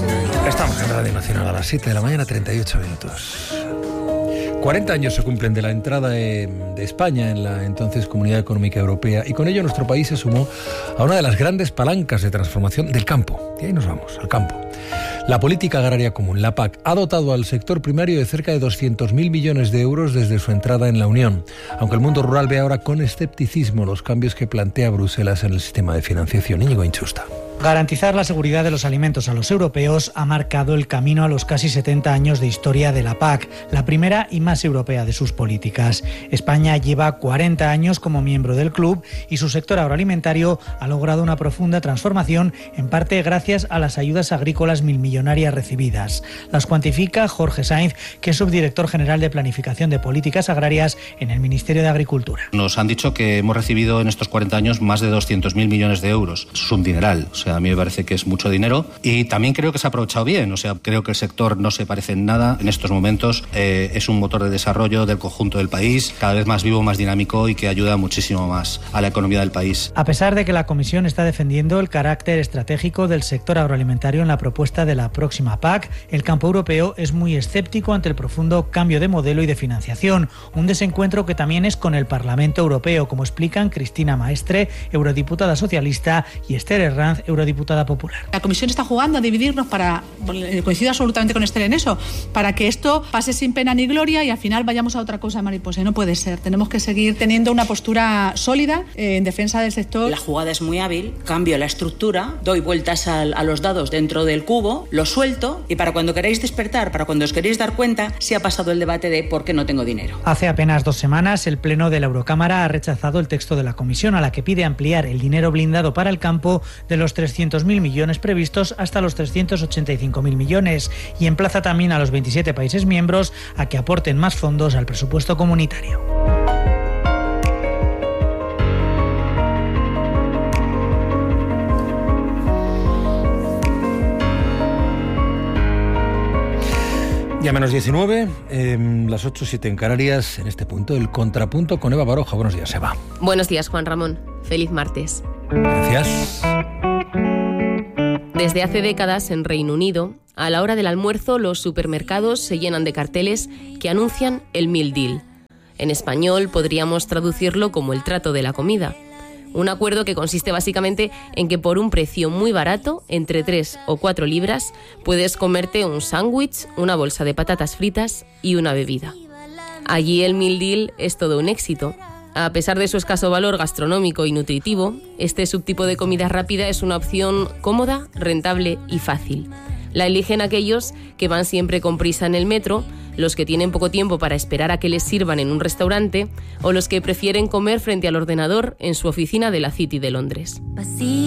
Estamos en Radio Nacional a las 7 de la mañana, 38 minutos. 40 años se cumplen de la entrada de España en la entonces Comunidad Económica Europea, y con ello nuestro país se sumó a una de las grandes palancas de transformación del campo. Y ahí nos vamos, al campo. La política agraria común, la PAC, ha dotado al sector primario de cerca de 200.000 millones de euros desde su entrada en la Unión, aunque el mundo rural ve ahora con escepticismo los cambios que plantea Bruselas en el sistema de financiación. Íñigo Inchusta. Garantizar la seguridad de los alimentos a los europeos ha marcado el camino a los casi 70 años de historia de la PAC, la primera y más europea de sus políticas. España lleva 40 años como miembro del club y su sector agroalimentario ha logrado una profunda transformación, en parte gracias a las ayudas agrícolas milmillonarias recibidas. Las cuantifica Jorge Sainz, que es subdirector general de Planificación de Políticas Agrarias en el Ministerio de Agricultura. Nos han dicho que hemos recibido en estos 40 años más de 200.000 millones de euros. Es un dineral. A mí me parece que es mucho dinero y también creo que se ha aprovechado bien. Creo que el sector no se parece en nada en estos momentos. Es un motor de desarrollo del conjunto del país, cada vez más vivo, más dinámico y que ayuda muchísimo más a la economía del país. A pesar de que la Comisión está defendiendo el carácter estratégico del sector agroalimentario en la propuesta de la próxima PAC, el campo europeo es muy escéptico ante el profundo cambio de modelo y de financiación, un desencuentro que también es con el Parlamento Europeo, como explican Cristina Maestre, eurodiputada socialista, y Esther Herranz, eurodiputada popular. La Comisión está jugando a dividirnos coincido absolutamente con Esther en eso, para que esto pase sin pena ni gloria y al final vayamos a otra cosa mariposa. No puede ser. Tenemos que seguir teniendo una postura sólida en defensa del sector. La jugada es muy hábil, cambio la estructura, doy vueltas a los dados dentro del cubo, lo suelto y para cuando queráis despertar, para cuando os queréis dar cuenta, se ha pasado el debate de por qué no tengo dinero. Hace apenas 2 semanas, el Pleno de la Eurocámara ha rechazado el texto de la Comisión, a la que pide ampliar el dinero blindado para el campo de los 300.000 millones previstos hasta los 385.000 millones y emplaza también a los 27 países miembros a que aporten más fondos al presupuesto comunitario. Ya menos 19, las 8:07 en Canarias, en este punto, el contrapunto con Eva Baroja. Buenos días, Eva. Buenos días, Juan Ramón. Feliz martes. Gracias. Desde hace décadas en Reino Unido, a la hora del almuerzo los supermercados se llenan de carteles que anuncian el Meal Deal. En español podríamos traducirlo como el trato de la comida. Un acuerdo que consiste básicamente en que por un precio muy barato, entre 3 o 4 libras, puedes comerte un sándwich, una bolsa de patatas fritas y una bebida. Allí el Meal Deal es todo un éxito. A pesar de su escaso valor gastronómico y nutritivo, este subtipo de comida rápida es una opción cómoda, rentable y fácil. La eligen aquellos que van siempre con prisa en el metro, los que tienen poco tiempo para esperar a que les sirvan en un restaurante o los que prefieren comer frente al ordenador en su oficina de la City de Londres.